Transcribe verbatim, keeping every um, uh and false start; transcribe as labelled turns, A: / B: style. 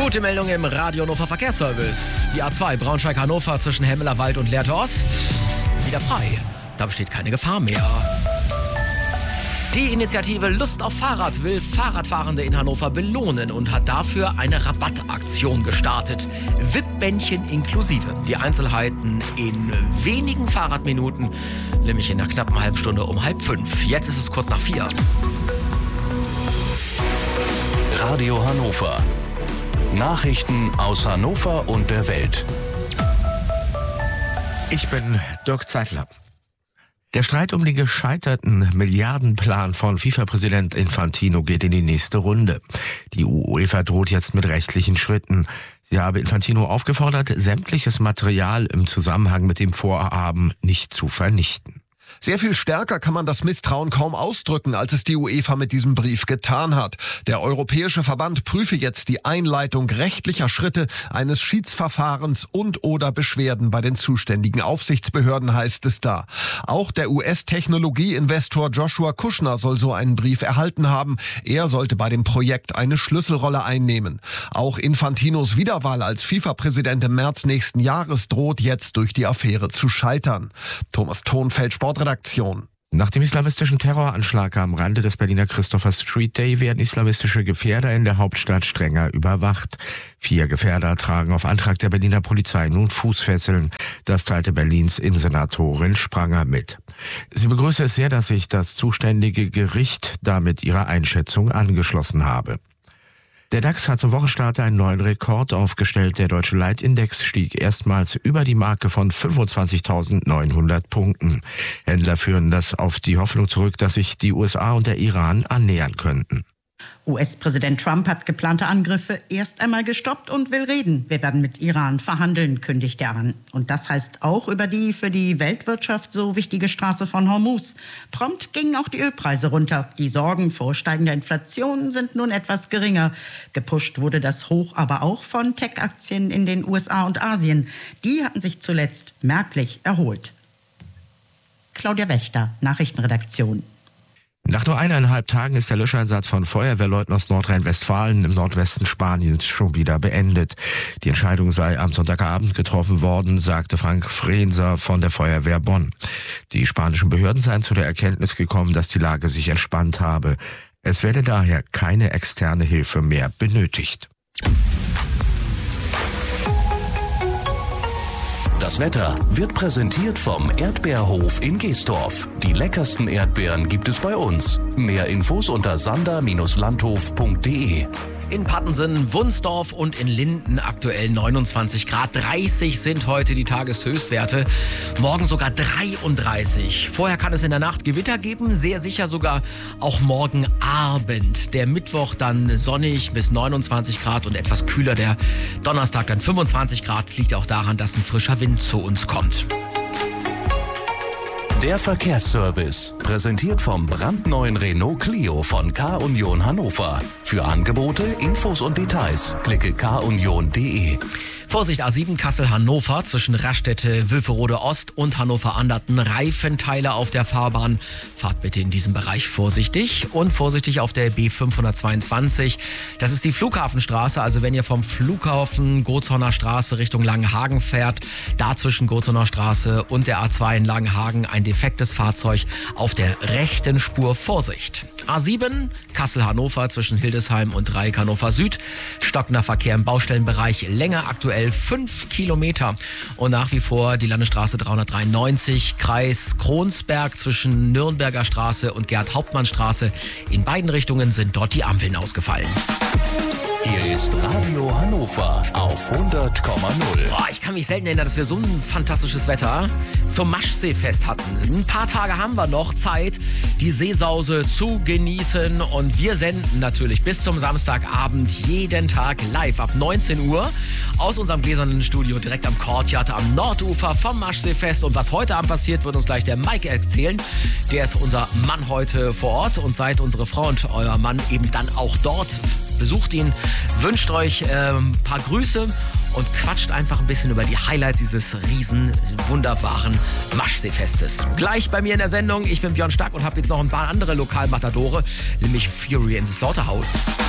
A: Gute Meldung im Radio Hannover Verkehrsservice. Die A zwei Braunschweig-Hannover zwischen Hemmelerwald und Lehrte Ost wieder frei. Da besteht keine Gefahr mehr. Die Initiative Lust auf Fahrrad will Fahrradfahrende in Hannover belohnen und hat dafür eine Rabattaktion gestartet. V I P-Bändchen inklusive. Die Einzelheiten in wenigen Fahrradminuten, nämlich in einer knappen halben Stunde um halb fünf. Jetzt ist es kurz nach vier.
B: Radio Hannover. Nachrichten aus Hannover und der Welt.
C: Ich bin Dirk Zeitler. Der Streit um den gescheiterten Milliardenplan von FIFA-Präsident Infantino geht in die nächste Runde. Die UEFA droht jetzt mit rechtlichen Schritten. Sie habe Infantino aufgefordert, sämtliches Material im Zusammenhang mit dem Vorhaben nicht zu vernichten.
D: Sehr viel stärker kann man das Misstrauen kaum ausdrücken, als es die UEFA mit diesem Brief getan hat. Der Europäische Verband prüfe jetzt die Einleitung rechtlicher Schritte eines Schiedsverfahrens und oder Beschwerden bei den zuständigen Aufsichtsbehörden, heißt es da. Auch der U S-Technologieinvestor Joshua Kushner soll so einen Brief erhalten haben. Er sollte bei dem Projekt eine Schlüsselrolle einnehmen. Auch Infantinos Wiederwahl als FIFA-Präsident im März nächsten Jahres droht jetzt durch die Affäre zu scheitern. Thomas Thonfeld, Sportredaktion.
C: Nach dem islamistischen Terroranschlag am Rande des Berliner Christopher Street Day werden islamistische Gefährder in der Hauptstadt strenger überwacht. Vier Gefährder tragen auf Antrag der Berliner Polizei nun Fußfesseln. Das teilte Berlins Innensenatorin Spranger mit. Sie begrüße es sehr, dass sich das zuständige Gericht damit ihrer Einschätzung angeschlossen habe. Der DAX hat zum Wochenstart einen neuen Rekord aufgestellt. Der deutsche Leitindex stieg erstmals über die Marke von fünfundzwanzigtausendneunhundert Punkten. Händler führen das auf die Hoffnung zurück, dass sich die U S A und der Iran annähern könnten.
E: U S-Präsident Trump hat geplante Angriffe erst einmal gestoppt und will reden. Wir werden mit Iran verhandeln, kündigt er an. Und das heißt auch über die für die Weltwirtschaft so wichtige Straße von Hormuz. Prompt gingen auch die Ölpreise runter. Die Sorgen vor steigender Inflation sind nun etwas geringer. Gepusht wurde das Hoch aber auch von Tech-Aktien in den U S A und Asien. Die hatten sich zuletzt merklich erholt. Claudia Wächter, Nachrichtenredaktion.
C: Nach nur eineinhalb Tagen ist der Löscheinsatz von Feuerwehrleuten aus Nordrhein-Westfalen im Nordwesten Spaniens schon wieder beendet. Die Entscheidung sei am Sonntagabend getroffen worden, sagte Frank Frenser von der Feuerwehr Bonn. Die spanischen Behörden seien zu der Erkenntnis gekommen, dass die Lage sich entspannt habe. Es werde daher keine externe Hilfe mehr benötigt.
B: Das Wetter wird präsentiert vom Erdbeerhof in Geesdorf. Die leckersten Erdbeeren gibt es bei uns. Mehr Infos unter sander Bindestrich landhof Punkt de.
A: In Pattensen, Wunsdorf und in Linden aktuell neunundzwanzig Grad. dreißig sind heute die Tageshöchstwerte. Morgen sogar dreiunddreißig. Vorher kann es in der Nacht Gewitter geben. Sehr sicher sogar auch morgen Abend. Der Mittwoch dann sonnig bis neunundzwanzig Grad und etwas kühler. Der Donnerstag dann fünfundzwanzig Grad. Das liegt auch daran, dass ein frischer Wind zu uns kommt.
B: Der Verkehrsservice, präsentiert vom brandneuen Renault Clio von K-Union Hannover. Für Angebote, Infos und Details klicke k union punkt de.
A: Vorsicht, A sieben Kassel-Hannover zwischen Raststätte, Wülferode Ost und Hannover-Anderten. Reifenteile auf der Fahrbahn. Fahrt bitte in diesem Bereich vorsichtig. Und vorsichtig auf der B fünfhundertzweiundzwanzig. Das ist die Flughafenstraße. Also wenn ihr vom Flughafen Gotshorner Straße Richtung Langenhagen fährt, da zwischen Gotshorner Straße und der A zwei in Langenhagen ein defektes Fahrzeug auf der rechten Spur. Vorsicht. A sieben Kassel-Hannover zwischen Hildesheim und Dreieck Hannover Süd. Stockender Verkehr im Baustellenbereich. Länge aktuell fünf Kilometer. Und nach wie vor die Landesstraße dreihundertdreiundneunzig, Kreis Kronsberg zwischen Nürnberger Straße und Gerd-Hauptmann-Straße. In beiden Richtungen sind dort die Ampeln ausgefallen.
B: Hier ist Radio Hannover auf hundert Komma null.
A: Boah, ich kann mich selten erinnern, dass wir so ein fantastisches Wetter zum Maschseefest hatten. Ein paar Tage haben wir noch Zeit, die Seesause zu genießen. Und wir senden natürlich bis zum Samstagabend jeden Tag live ab neunzehn Uhr aus unserem gläsernen Studio direkt am Courtyard am Nordufer vom Maschseefest. Und was heute Abend passiert, wird uns gleich der Mike erzählen. Der ist unser Mann heute vor Ort und seid unsere Frau und euer Mann eben dann auch dort. Besucht ihn, wünscht euch ein ähm, paar Grüße und quatscht einfach ein bisschen über die Highlights dieses riesen, wunderbaren Maschseefestes. Gleich bei mir in der Sendung, ich bin Björn Stark und habe jetzt noch ein paar andere Lokalmatadore, nämlich Fury in the Slaughterhouse.